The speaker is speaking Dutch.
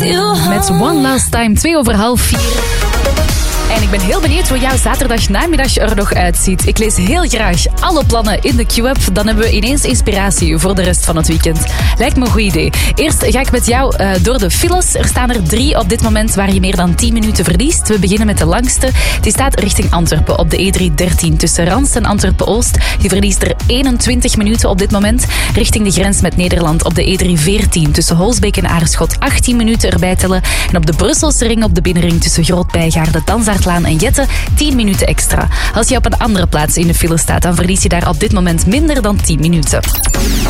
Met One Last Time, 3:02. En ik ben heel benieuwd hoe jouw zaterdagnamiddag er nog uitziet. Ik lees heel graag alle plannen in de Q-app. Dan hebben we ineens inspiratie voor de rest van het weekend. Lijkt me een goed idee. Eerst ga ik met jou door de files. Er staan er 3 op dit moment waar je meer dan 10 minuten verliest. We beginnen met de langste. Die staat richting Antwerpen op de E313 tussen Rans en Antwerpen-Oost. Je verliest er 21 minuten op dit moment. Richting de grens met Nederland op de E314 tussen Holsbeek en Aarschot 18 minuten erbij tellen. En op de Brusselse ring op de binnenring tussen Groot-Bijgaarden, Dansaardlaan en Jette 10 minuten extra. Als je op een andere plaats in de file staat, dan verlies je daar op dit moment minder dan 10 minuten.